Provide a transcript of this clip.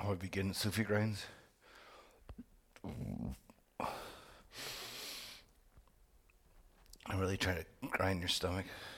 How I begin Sufi grinds. I'm really trying to grind your stomach.